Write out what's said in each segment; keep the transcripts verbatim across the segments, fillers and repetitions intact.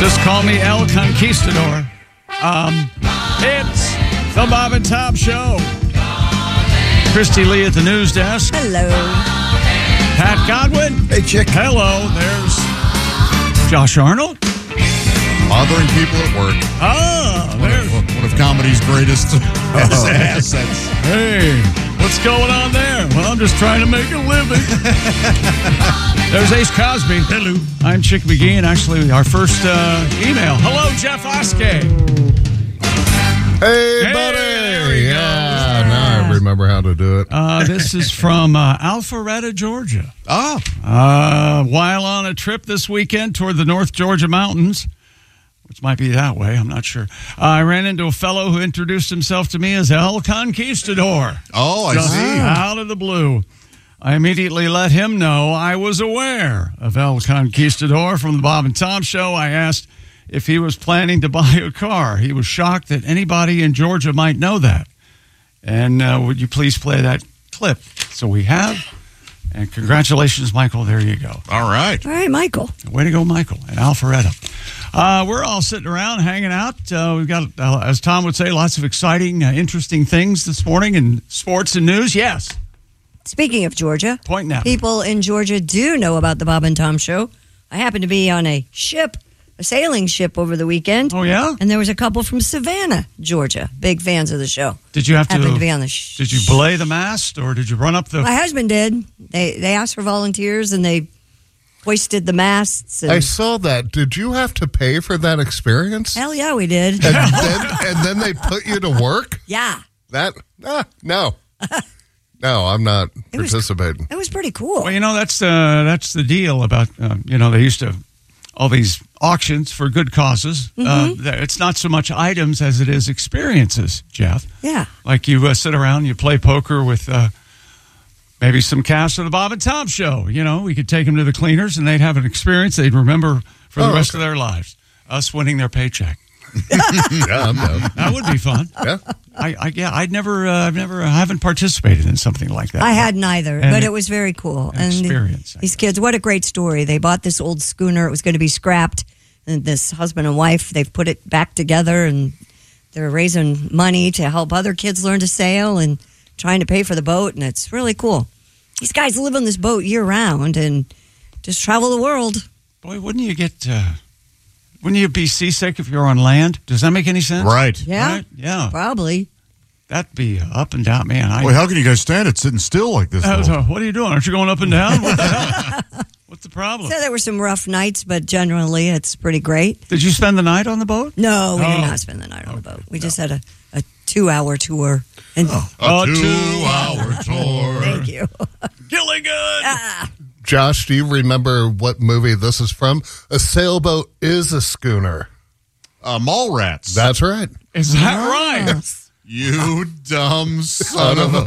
Just call me El Conquistador. Um, it's the Bob and Tom Show. Christy Lee at the news desk. Hello. Pat Godwin. Hey, chick. Hello. There's Josh Arnold. Bothering people at work. Ah, One there's... of, one of comedy's greatest assets. Hey, what's going on there? Well, I'm just trying to make a living. There's Ace Cosby. Hello. I'm Chick McGee, and actually our first uh, email. Hello, Jeff Oskey. Hey, Hey, buddy. there we go. Yeah, now I remember how to do it. Uh, this is from uh, Alpharetta, Georgia. Ah, Uh, while on a trip this weekend toward the North Georgia mountains, which might be that way, I'm not sure, uh, I ran into a fellow who introduced himself to me as El Conquistador. oh, I Just see. out of the blue. I immediately let him know I was aware of El Conquistador from the Bob and Tom Show. I asked if he was planning to buy a car. He was shocked that anybody in Georgia might know that. And uh, would you please play that clip? So we have. And congratulations, Michael. There you go. All right. All right, Michael. Way to go, Michael, and Alpharetta. Uh, we're all sitting around hanging out. Uh, we've got, uh, as Tom would say, lots of exciting, uh, interesting things this morning in sports and news. Yes. Speaking of Georgia, Pointing at me. people in Georgia do know about the Bob and Tom Show. I happened to be on a ship, a sailing ship over the weekend. Oh, yeah? And there was a couple from Savannah, Georgia, big fans of the show. Did you have to, Happened to be on the sh- did you belay the mast or did you run up the... My husband did. They they asked for volunteers and they hoisted the masts. And I saw that. Did you have to pay for that experience? hell yeah, we did. And then, and then they put you to work? Yeah. That? Ah, no. No, I'm not It was- participating. It was pretty cool. Well, you know, that's the, that's the deal about, uh, you know, they used to... all these auctions for good causes. Mm-hmm. Uh, it's not so much items as it is experiences, Jeff. Yeah. Like you uh, sit around, you play poker with uh, maybe some cast of the Bob and Tom Show. You know, we could take them to the cleaners and they'd have an experience they'd remember for the Oh, rest okay. of their lives. Us winning their paycheck. Yeah, I'm down. That would be fun. Yeah. I, I yeah, I'd never, uh, I've never, I haven't participated in something like that. I had neither, And but it- it was very cool. an And the- experience, I these kids, what a great story. They bought this old schooner. It was going to be scrapped. And this husband and wife, they've put it back together and they're raising money to help other kids learn to sail and trying to pay for the boat. And it's really cool. These guys live on this boat year round and just travel the world. Boy, wouldn't you get, uh, wouldn't you be seasick if you're on land? Does that make any sense? Right. Yeah, Right? Yeah. probably. That'd be up and down, man. I, Boy, how can you guys stand it sitting still like this? Uh, though? so what are you doing? Aren't you going up and down? What the hell? What's the problem? So there were some rough nights, but generally it's pretty great. Did you spend the night on the boat? No, we Oh. did not spend the night on the boat. We just had a, a two-hour tour. And A A two-hour tour. thank you. Gilligan! Josh, do you remember what movie this is from? A sailboat is a schooner. Uh, mall rats. That's right. Is that right? You dumb son of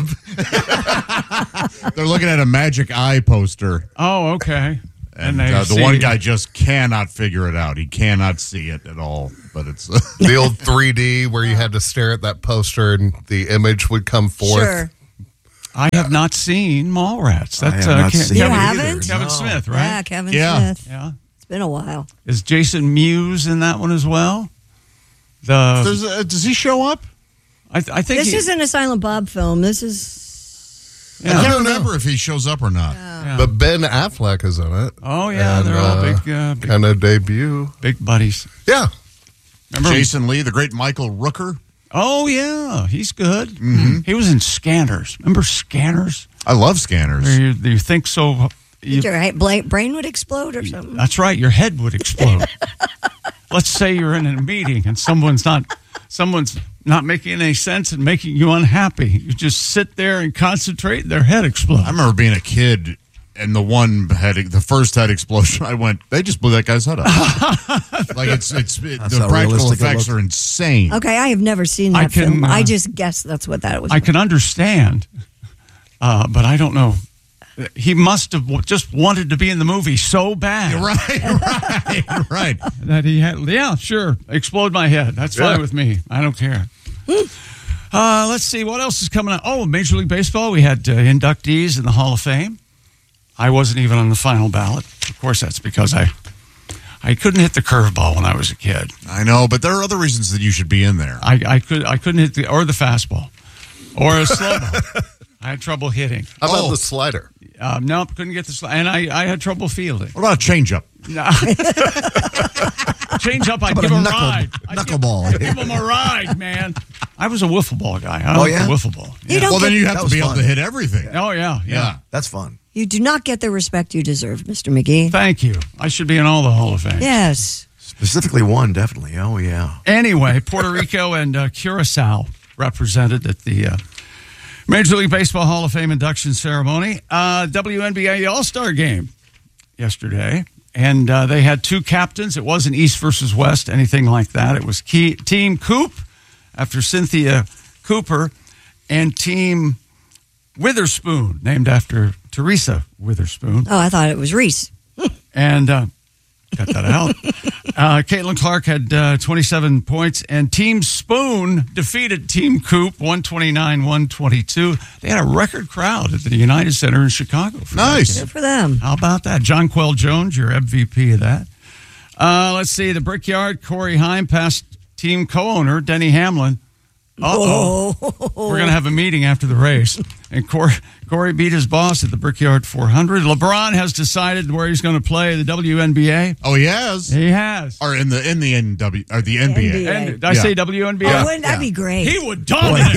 a... They're looking at a Magic Eye poster. Oh, okay. And, they uh, the see- one guy just cannot figure it out. He cannot see it at all. But it's... The old three D where you had to stare at that poster and the image would come forth. Sure. I have not seen Mallrats. That's have not Ke- seen You it Kevin, haven't? Kevin No. Smith, Yeah, right? Kevin Yeah. Smith. Yeah. It's been a while. Is Jason Mewes in that one as well? The Does, uh, does he show up? I, th- I think This he- isn't a Silent Bob film. This is... Yeah. I can't don't know. remember if he shows up or not. Yeah. But Ben Affleck is in it. Oh yeah, And, they're all uh, big, uh, big, Kind of debut. big buddies. Yeah. Remember? Jason Lee, the great Michael Rooker. Oh yeah, he's good. Mm-hmm. He was in Scanners. Remember Scanners? I love Scanners. Where you, you think so? You, Your he- bla- brain would explode or something. that's right. Your head would explode. Let's say you're in a meeting and someone's not, someone's not making any sense and making you unhappy. You just sit there and concentrate. Their head explodes. I remember being a kid and the one head, the first head explosion. I went, they just blew that guy's head up. Like it's it's it, That's the how practical realistic it effects looked. are insane. Okay, I have never seen I that can, film. uh, I just guessed that's what that was. I can understand, uh, but I don't know. He must have w- just wanted to be in the movie so bad Right, right, right. that he had. Yeah, sure. Explode my head. That's fine Yeah. with me. I don't care. Uh, let's see what else is coming up. Oh, Major League Baseball. We had uh, inductees in the Hall of Fame. I wasn't even on the final ballot. Of course, that's because I I I couldn't hit the curveball when I was a kid. I know, but there are other reasons that you should be in there. I, I could I couldn't hit the or the fastball or a slow ball. I had trouble hitting. How about Oh. the slider? Um, nope, couldn't get the sl- and I, I had trouble fielding. What about a changeup? No. Change up, I'd about give a a knuckle- ride. I'd knuckle give, ball? I'd give him a ride, man. I was a wiffle ball guy. I Oh, like yeah? the wiffle ball. You Yeah. don't Well, then get- you have That to was be able fun. to hit everything. Oh, yeah, yeah, Yeah. That's fun. You do not get the respect you deserve, Mister McGee. Thank you. I should be in all the Hall of Fame. Yes. Specifically one, definitely. Oh, yeah. Anyway, Puerto Rico and uh, Curacao represented at the uh, Major League Baseball Hall of Fame induction ceremony. Uh, W N B A All-Star game yesterday. And uh, they had two captains. It wasn't East versus West, anything like that. It was key, Team Coop after Cynthia Cooper and Team Witherspoon, named after Teresa Witherspoon. Oh, I thought it was Reese. And uh, cut that out. uh, Caitlin Clark had uh, twenty-seven points, and Team Spoon defeated Team Coop one twenty-nine one twenty-two. They had a record crowd at the United Center in Chicago. For that Nice. game. Good for them. How about that? John Quell Jones, your M V P of that. Uh, let's see. The Brickyard, Corey Heim passed team co-owner Denny Hamlin. Uh-oh. We're going to have a meeting after the race. And Corey, Corey beat his boss at the Brickyard four hundred. LeBron has decided where he's going to play the W N B A. Oh, he has. He has. Or in the in the N W or the N B A. N B A. And, did I Yeah. say W N B A? Oh, wouldn't that be great? He would dominate.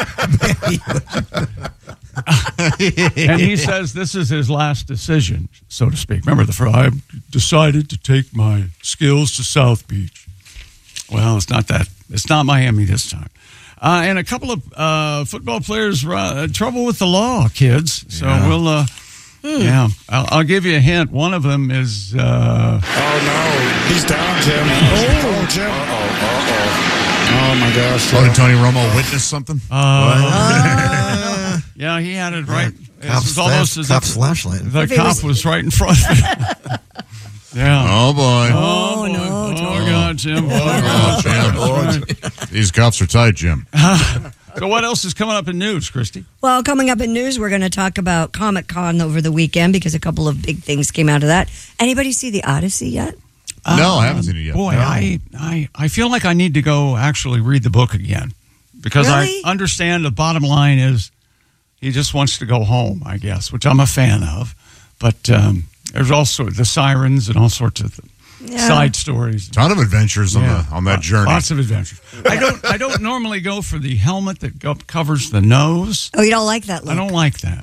And he says this is his last decision, so to speak. Remember, the phrase, I decided to take my skills to South Beach. Well, it's not that. It's not Miami this time. Uh, and a couple of uh, football players uh, trouble with the law, kids. So Yeah. we'll, uh, yeah, I'll, I'll give you a hint. One of them is. Uh, Oh, no. He's down, Jim. Oh, Jim. Uh-oh, uh-oh. Oh, my gosh. Oh, did Tony Romo witness something? uh, yeah, he had it right. It Cop was almost as cop if flashlight. the If it cop was- was right in front of him. Yeah. Oh boy. Oh, no. Oh, God, Jim. Oh, Oh, God. Jim. These cuffs are tight, Jim. So what else is coming up in news, Christy? Well, coming up in news, we're going to talk about Comic Con over the weekend because a couple of big things came out of that. Anybody see the Odyssey yet? No, I haven't seen it yet. Boy, No. I, I I feel like I need to go actually read the book again because Really? I understand the bottom line is he just wants to go home, I guess, which I'm a fan of. But um, there's also the sirens and all sorts of Yeah. side stories. Ton of adventures on Yeah. the on that Lots- journey. Lots of adventures. I don't I don't normally go for the helmet that go, covers the nose. Oh, you don't like that look? I don't like that.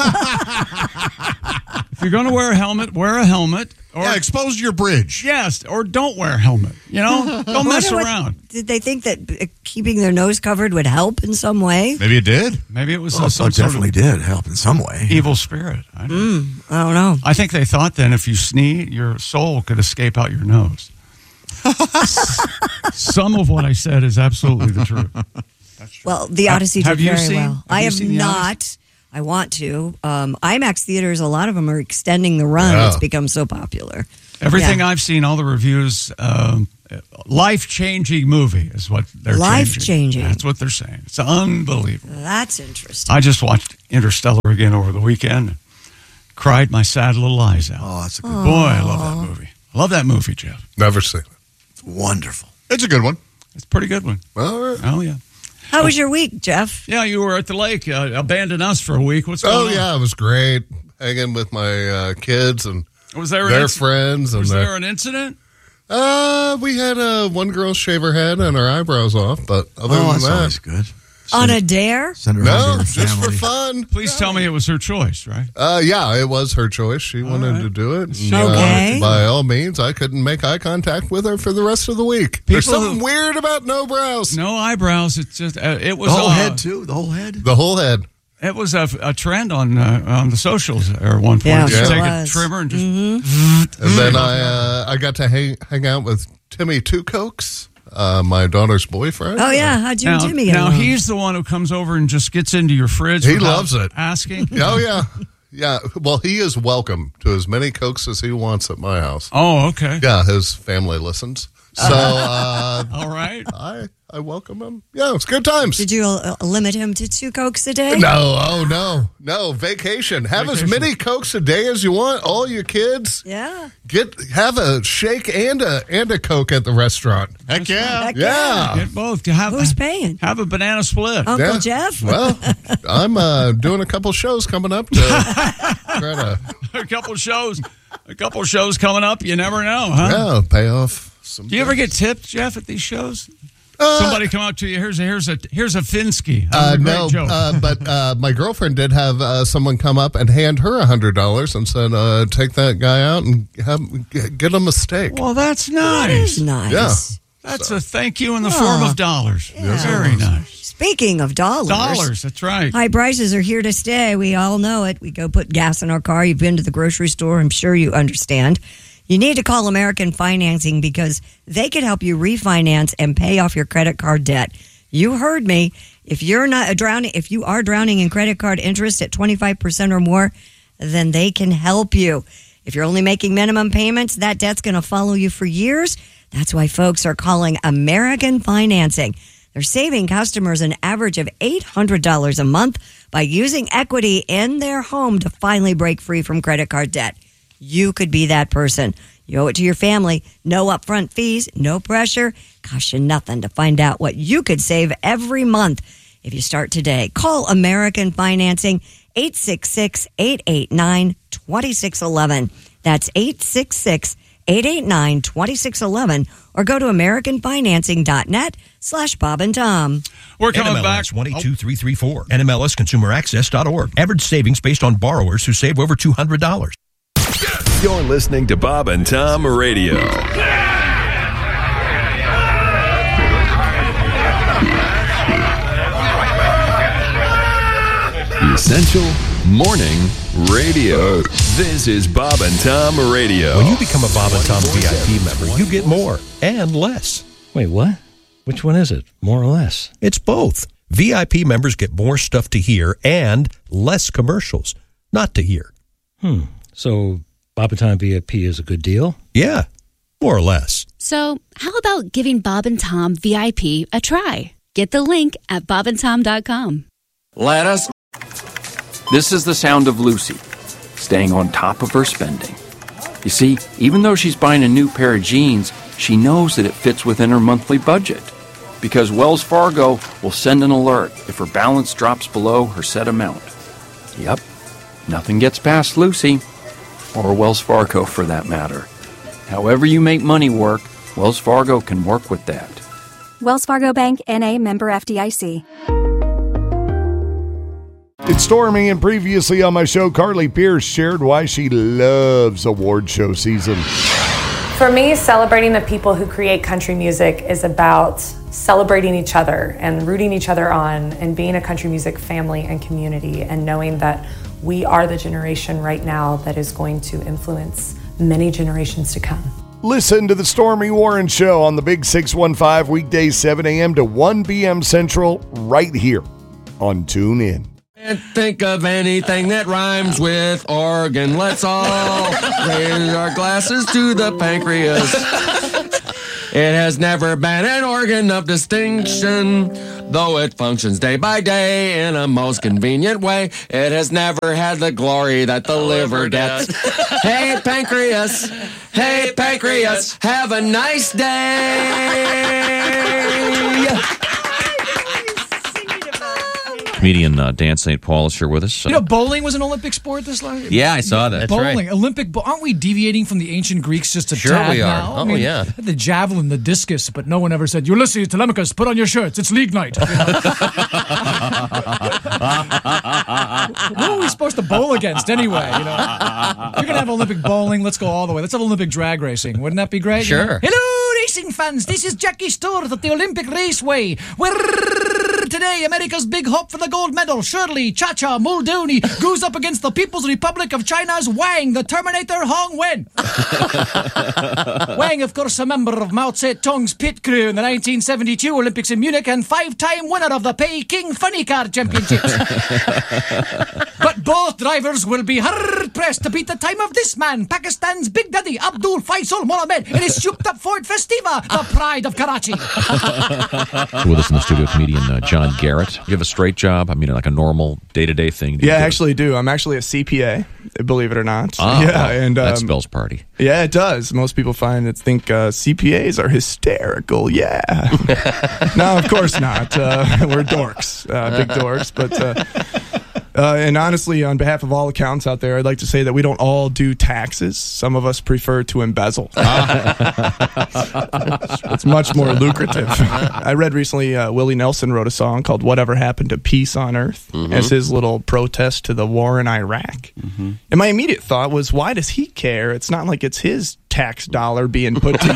If you're going to wear a helmet, wear a helmet. Or Yeah, expose your bridge. yes, or don't wear a helmet. You know, don't mess Wonder what- around. Did they think that uh, keeping their nose covered would help in some way? Maybe it did. Maybe it was Oh, uh, it some sort definitely of did help in some way. evil spirit. I don't, I don't know. I think they thought then if you sneeze, your soul could escape out your nose. Some of what I said is absolutely the truth. Well, the Ha- Odyssey have did you very seen- well. have I you have seen the not. Odyssey? I want to. Um, IMAX theaters, a lot of them are extending the run. Yeah. It's become so popular. Everything Yeah. I've seen, all the reviews, um, life changing movie is what they're Life-changing. That's what they're saying. It's unbelievable. That's interesting. I just watched Interstellar again over the weekend. Cried my sad little eyes out. Oh, that's a good, Boy, I love that movie. I love that movie, Jeff. Never seen it. wonderful. It's a good one. It's a pretty good one. All right. Oh, yeah. How was your week, Jeff? Yeah, you were at the lake. Uh, abandoned us for a week. What's going Oh, on? yeah, it was great. Hanging with my uh, kids and Was there an their inc- friends. And Was their, there an incident? uh, we had uh, one girl shave her head and her eyebrows off, but other Oh, than that's that, always good. On a dare? Send her home no, to her just for family. fun. Please tell me it was her choice, right? Uh, yeah, it was her choice. She wanted right. to do it. And, Okay. uh, by all means, I couldn't make eye contact with her for the rest of the week. There's People something who- weird about no brows. No eyebrows. It's just uh, it was The whole uh, head, too? The whole head? The whole head. It was a, a trend on uh, on the socials at one point. Yeah, You sure take a was. trimmer and just And then I uh, I got to hang, hang out with Timmy Two Cokes, uh, my daughter's boyfriend. Oh, yeah. How'd you now, and Jimmy get now along? he's the one who comes over and just gets into your fridge. He without loves it. Asking. Oh, yeah. Yeah. Well, he is welcome to as many Cokes as he wants at my house. Oh, okay. Yeah, his family listens. So, uh, All right. I I welcome him. Yeah, it's good times. Did you uh, limit him to two Cokes a day? No, oh no, no vacation. Have Vacation. as many Cokes a day as you want. All your kids Yeah. get have a shake and a and a Coke at the restaurant. Heck yeah. Heck Yeah. Get both. Have, Who's paying? Have a banana split. Uncle Yeah. Jeff? Well, I'm uh, doing a couple shows coming up to try to A couple shows. A couple shows coming up. You never know, huh? yeah pay off some. Do you ever get tipped, Jeff, at these shows? Uh, Somebody come up to you. Here's a here's a here's a Finsky. That was Uh, a great no, joke. uh, but uh, my girlfriend did have uh, someone come up and hand her a hundred dollars and said, uh, "Take that guy out and have, get get him a steak." well, that's That nice. is nice. Yeah. That's a thank you in the form of dollars. Very nice. Speaking of dollars. Dollars. That's right. High prices are here to stay. We all know it. We go put gas in our car. You've been to the grocery store. I'm sure you understand. You need to call American Financing because they could help you refinance and pay off your credit card debt. You heard me. If you're not drowning, if you are drowning in credit card interest at twenty-five percent or more, then they can help you. If you're only making minimum payments, that debt's going to follow you for years. That's why folks are calling American Financing. They're saving customers an average of eight hundred dollars a month by using equity in their home to finally break free from credit card debt. You could be that person. You owe it to your family. No upfront fees, no pressure. Costs you nothing to find out what you could save every month if you start today. Call American Financing, eight six six, eight eight nine, two six one one. That's eight six six, eight eight nine, two six one one. Or go to americanfinancing.net slash Bob and Tom. We're coming N M L back. S one eight two three three four. N M L S consumer access dot org. Average savings based on borrowers who save over two hundred dollars. You're listening to Bob and Tom Radio. Essential Morning Radio. This is Bob and Tom Radio. When you become a Bob and Tom V I P member, you get more and less. Wait, what? Which one is it? More or less? It's both. V I P members get more stuff to hear and less commercials not to hear. Hmm. So Bob and Tom V I P is a good deal? Yeah, more or less. So how about giving Bob and Tom V I P a try? Get the link at bob and tom dot com. Let us. This is the sound of Lucy, staying on top of her spending. You see, even though she's buying a new pair of jeans, she knows that it fits within her monthly budget. Because Wells Fargo will send an alert if her balance drops below her set amount. Yep, nothing gets past Lucy, or Wells Fargo for that matter. However you make money work, Wells Fargo can work with that. Wells Fargo Bank, N A, member F D I C. It's Stormy, and previously on my show, Carly Pierce shared why she loves award show season. For me, celebrating the people who create country music is about celebrating each other and rooting each other on and being a country music family and community and knowing that we are the generation right now that is going to influence many generations to come. Listen to the Stormy Warren Show on the Big six one five, weekdays seven a.m. to one p.m. Central, right here on TuneIn. Can't think of anything that rhymes with organ. Let's all raise our glasses to the pancreas. It has never been an organ of distinction, though it functions day by day in a most convenient way. It has never had the glory that the liver gets. Hey, pancreas. Hey, pancreas. Have a nice day. Comedian uh, Dan Saint Paul is here with us. You know, bowling was an Olympic sport this last year? Yeah, I saw that. That's bowling, right. Olympic. Bo- aren't we deviating from the ancient Greeks just a Sure tad we are. now? Oh, I mean, yeah. The javelin, the discus, but no one ever said, Ulysses, Telemachus, put on your shirts. It's league night. You know? Who are we supposed to bowl against anyway? You know, if you're gonna have Olympic bowling, let's go all the way. Let's have Olympic drag racing. Wouldn't that be great? Sure. You know? Hello, racing fans. This is Jackie Stewart at the Olympic Raceway. We're Arr, today, America's big hope for the gold medal, Shirley Cha-Cha Muldooney, goes up against the People's Republic of China's Wang, the Terminator Hong Wen. Wang, of course, a member of Mao Zedong's pit crew in the nineteen seventy-two Olympics in Munich and five-time winner of the Peking Funny Car Championships. But both drivers will be hard-pressed to beat the time of this man, Pakistan's Big Daddy Abdul Faisal Mohammed, in his souped-up Ford Festiva, the pride of Karachi. With us in the studio, comedian uh, John Garrett. You have a straight job? I mean, like a normal day-to-day thing? Yeah, I actually do. I'm actually a C P A, believe it or not. Oh, yeah, and um, that spells party. Yeah, it does. Most people find it think uh, C P As are hysterical. Yeah. No, of course not. Uh, we're dorks, uh, big dorks. But uh, uh, and honestly, on behalf of all accountants out there, I'd like to say that we don't all do taxes. Some of us prefer to embezzle. It's much more lucrative. I read recently uh, Willie Nelson wrote a song called "Whatever Happened to Peace on Earth" Mhm. as his little protest to the war in Iraq. Mhm. And my immediate thought was, why does he care? It's not like it's his tax dollar being put to use.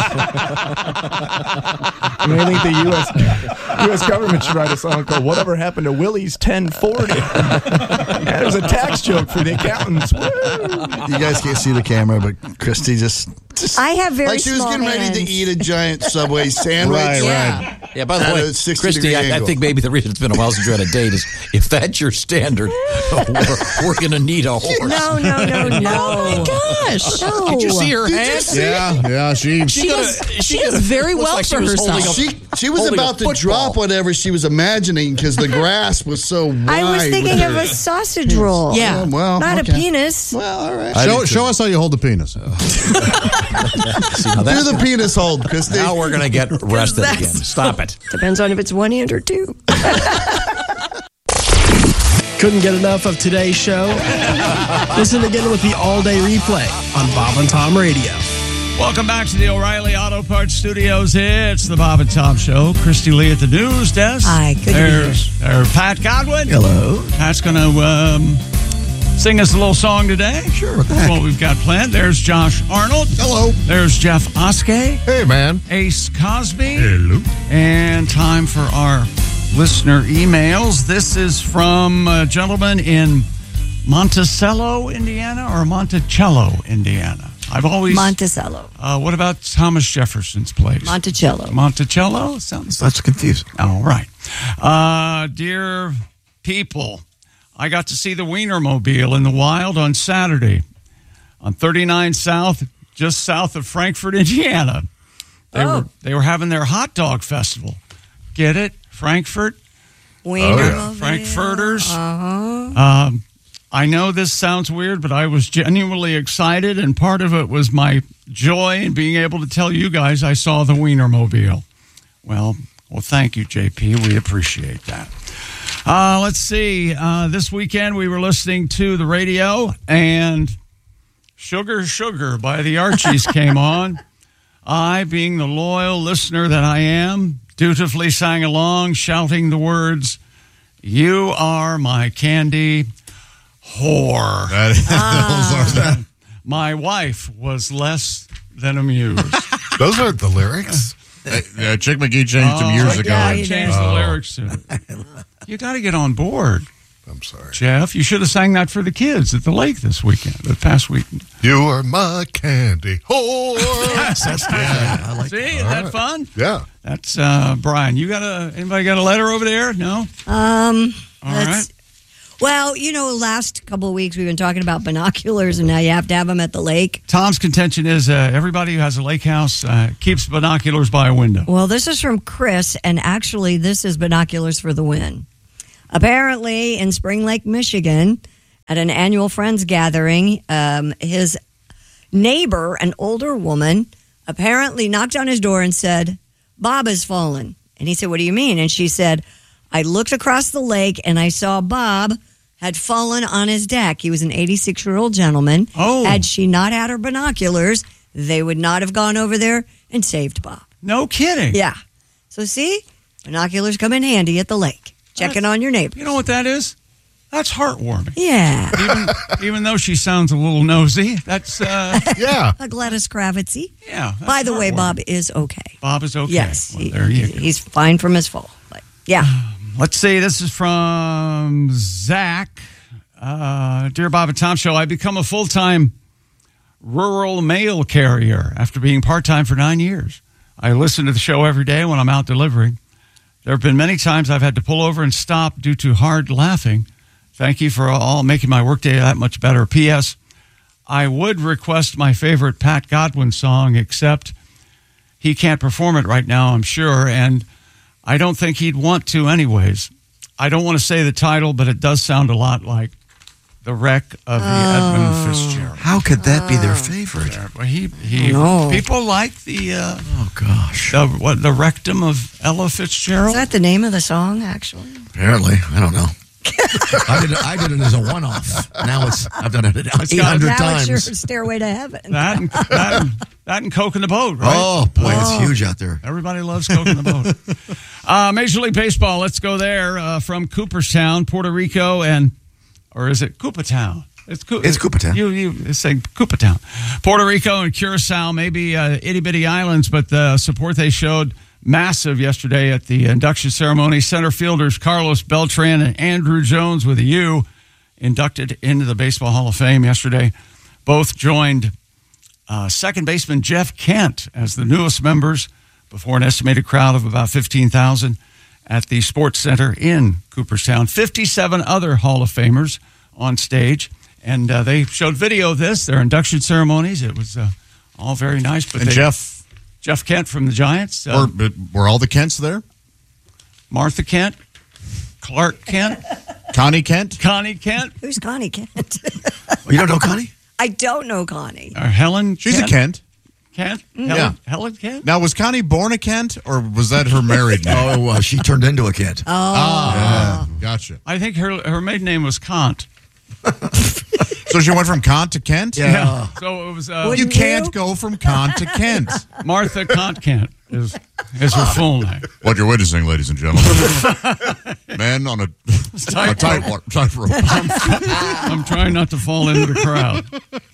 I mean, I think the U S U S government should write a song called "Whatever Happened to Willie's ten forty." Yeah, there's a tax joke for the accountants. Woo! You guys can't see the camera, but Christy just, just I have very like she was small getting ready hands. to eat a giant Subway sandwich. Right, right. Yeah, by the At way, a sixty Christy, degree I, I angle. think maybe the reason it's been a while since you had a date is if that's your standard, we're, we're going to need a horse. No, no, no, no. Oh my gosh! No. Did you see her Did you hand? see Yeah, yeah, she. She coulda- does, she she does coulda- very looks well like she for was herself. holding a- She, she was holding a about to football. drop whatever she was imagining because the grass was so wide. I was thinking of a sausage roll. Yeah. Oh, well, Not okay. a penis. Well, all right. Show, did show us how you hold the penis. See, now Do that's- the penis hold, Christy. now we're going to get arrested That's- again. Stop it. Depends on if it's one hand or two. Couldn't get enough of today's show? Listen again with the all-day replay on Bob and Tom Radio. Welcome back to the O'Reilly Auto Parts Studios. It's the Bob and Tom Show. Christy Lee at the news desk. Hi, good to be There's there's Pat Godwin. Hello. Pat's going to um, sing us a little song today. Sure, what the That's heck? what we've got planned. There's Josh Arnold. Hello. There's Jeff Oskey. Hey, man. Ace Cosby. Hello. And time for our listener emails. This is from a gentleman in Monticello, Indiana, or Monticello, Indiana. I've always Monticello. Uh, what about Thomas Jefferson's place? Monticello. Monticello sounds. That's confusing. All right, uh, dear people, I got to see the Wienermobile in the wild on Saturday on thirty-nine South, just south of Frankfort, Indiana. They Oh. were they were having their hot dog festival. Get it, Frankfurt? Wienermobile. Frankfurters. Uh-huh. Um, I know this sounds weird, but I was genuinely excited, and part of it was my joy in being able to tell you guys I saw the Wienermobile. Well, well, thank you, J P. We appreciate that. Uh, let's see. Uh, this weekend we were listening to the radio, and Sugar Sugar by the Archies came on. I, being the loyal listener that I am, dutifully sang along, shouting the words, "You are my candy whore." That, those are that. My wife was less than amused. Those aren't the lyrics. Uh, uh, Chick McGee changed them years Oh, ago. yeah, he changed the Oh. lyrics to it. You got to get on board, I'm sorry. Jeff. You should have sang that for the kids at the lake this weekend, the past weekend. You are my candy whore. Yes, that's good. I like See, that. isn't that fun? Yeah. That's uh, Brian. You got a anybody got a letter over there? No. Um, All let's- right. Well, you know, last couple of weeks we've been talking about binoculars, and now you have to have them at the lake. Tom's contention is uh, everybody who has a lake house uh, keeps binoculars by a window. Well, this is from Chris, and actually, this is binoculars for the win. Apparently, in Spring Lake, Michigan, at an annual Friends gathering, um, his neighbor, an older woman, apparently knocked on his door and said, "Bob has fallen." And he said, "What do you mean?" And she said, "I looked across the lake and I saw Bob had fallen on his deck." He was an eighty-six-year-old gentleman. Oh. Had she not had her binoculars, they would not have gone over there and saved Bob. No kidding. Yeah. So see, binoculars come in handy at the lake. Checking on your neighbor. You know what that is? That's heartwarming. Yeah. Even, even though she sounds a little nosy, that's uh, Yeah. A Gladys Kravitzy. yeah. that's By the way, heartwarming. Bob is okay. Bob is okay. Yes. Well, he- there you he- go. he's fine from his fall. But yeah. let's see. This is from Zach. Uh, Dear Bob and Tom Show, I become a full-time rural mail carrier after being part-time for nine years. I listen to the show every day when I'm out delivering. There have been many times I've had to pull over and stop due to hard laughing. Thank you for all making my workday that much better. P S. I would request my favorite Pat Godwin song, except he can't perform it right now, I'm sure, and I don't think he'd want to anyways. I don't want to say the title, but it does sound a lot like The Wreck of the Oh. Edmund Fitzgerald. How could that be their favorite? Well, he, he, No. People like the, uh, Oh, gosh. the, what, the rectum of Ella Fitzgerald. Is that the name of the song, actually? Apparently. I don't know. I did it, I did it as a one-off. Now it's I've done it eight hundred now times. it's your Stairway to Heaven. That and, that, and, that and Coke in the Boat, right? Oh, boy, Oh. it's huge out there. Everybody loves Coke in the Boat. Uh, Major League Baseball, let's go there uh, from Cooperstown, Puerto Rico, and, or is it Coopatown? It's, Co- It's Coopatown. You, you say Coopatown. Puerto Rico and Curacao, maybe uh, itty-bitty islands, but the support they showed massive yesterday at the induction ceremony. Center fielders Carlos Beltran and Andrew Jones with a U inducted into the Baseball Hall of Fame yesterday. Both joined uh, second baseman Jeff Kent as the newest members before an estimated crowd of about fifteen thousand at the Sports Center in Cooperstown. fifty-seven other Hall of Famers on stage, and uh, they showed video of this, their induction ceremonies. It was uh, all very nice. But And they, Jeff, Jeff Kent from the Giants. Uh, were, were all the Kents there? Martha Kent. Clark Kent. Connie Kent? Connie Kent. Who's Connie Kent? Oh, you don't know Connie? I don't know Connie. Or Helen She's Kent. a Kent. Kent? Mm. Helen, Yeah. Helen Kent? Now, was Connie born a Kent, or was that her married name? Oh, uh, she turned into a Kent. Oh. Ah, yeah, gotcha. I think her her maiden name was Kant. So she went from Kant to Kent? Yeah. So it was... Uh, You Wouldn't can't you? go from Kant to Kent. Martha Kant Kent is, is her full name. What you're witnessing, ladies and gentlemen. Man on a, a tightrope. tightrope. I'm trying not to fall into the crowd.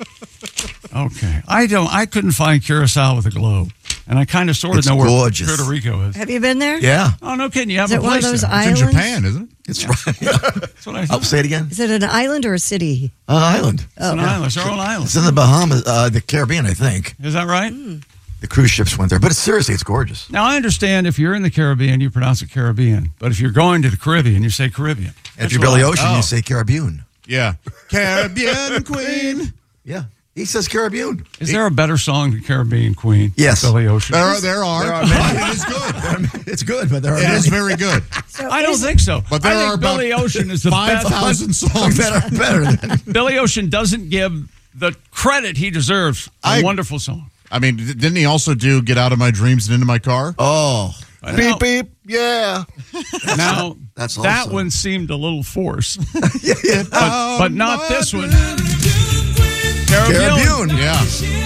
Okay. I don't. I couldn't find Curacao with a globe. And I kind of sort of It's know where gorgeous. Puerto Rico is. Have you been there? Yeah. Oh, no kidding. You have Is a it one of place those there. islands? It's in Japan, isn't it? It's right. That's what I I'll thought. say it again. Is it an island or a city? Uh, island. It's an island. It's our own island. It's in the Bahamas, uh, the Caribbean, I think. Is that right? The cruise ships went there. But it's, seriously, it's gorgeous. Now, I understand if you're in the Caribbean, you pronounce it Caribbean. But if you're going to the Caribbean, you say Caribbean. If That's you're what Billy I- Ocean, Oh. you say Caribbean. Yeah. Caribbean Queen. Yeah. He says Caribbean. Is there a better song than Caribbean Queen? Yes. Billy Ocean. There are. There are. There are many. It is good. It's good, but there are It many. is very good. I don't think so. But there I think are about Billy Ocean is the five best. thousand songs. better, better than Billy Ocean doesn't give the credit he deserves. A I- wonderful song. I mean, didn't he also do "Get Out of My Dreams and Into My Car"? Oh. Now- Beep, beep. Yeah. Now, That's that also- one seemed a little forced. yeah, yeah. but, but not this one. Caribbean. Yeah.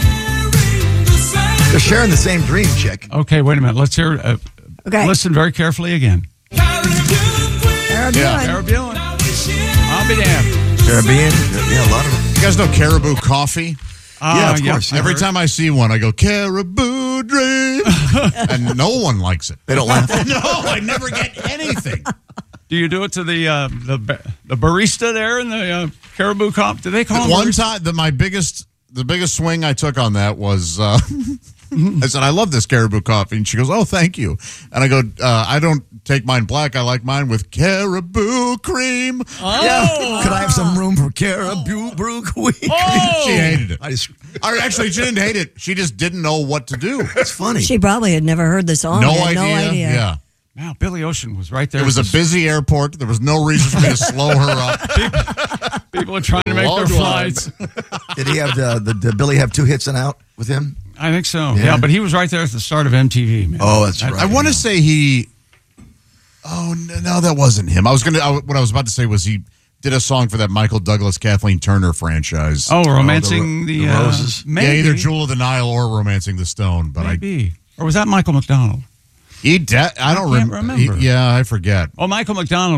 They're sharing the same dream, chick. Okay, wait a minute. Let's hear. Uh, Okay. Listen very carefully again. Caribbean. Yeah. Caribbean. I'll be damned. Caribbean. Yeah, a lot of You guys know Caribou Coffee? Ah, Yeah, of course. Every time I see one, I go, Caribou Dream. And no one likes it. They don't laugh. No, I never get anything. Do you do it to the uh, the ba- the barista there in the uh, Caribou Cop? Do they call him One barista? time, the, my biggest, the biggest swing I took on that was, uh, I said, I love this Caribou coffee. And she goes, oh, thank you. And I go, uh, I don't take mine black. I like mine with Caribou cream. Oh. Yeah. Could I have some room for Caribou Brew Queen? Oh. She hated it. I just, Or actually, she didn't hate it. She just didn't know what to do. it's funny. She probably had never heard the song. No Had idea. No idea. Yeah. Wow, Billy Ocean was right there. It was a busy airport. There was no reason for me to slow her up. People are trying to make Long their line. flights. Did he have the, the, did Billy have two hits and out with him? I think so. Yeah. Yeah. but he was right there at the start of M T V, man. Oh, that's I- right. I want to say he. Oh no, no, that wasn't him. I was gonna. I, what I was about to say was he did a song for that Michael Douglas, Kathleen Turner franchise. Oh, romancing Oh, the, the- the uh, Roses? Maybe. Yeah, either Jewel of the Nile or Romancing the Stone. But Maybe. Or was that Michael McDonald? I, he, de- I don't can't rem- remember. he- yeah, I forget. Oh, Michael McDonald